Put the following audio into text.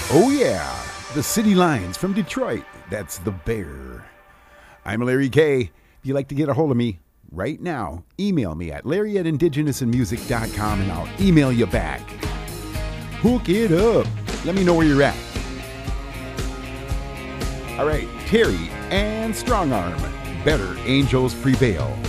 Oh, yeah, the City Lines from Detroit. That's the Bear. I'm Larry K. If you'd like to get a hold of me right now, email me at larry@indigenousinmusic.com and I'll email you back. Hook it up. Let me know where you're at. All right, Terry and Strongarm. Better Angels Prevail.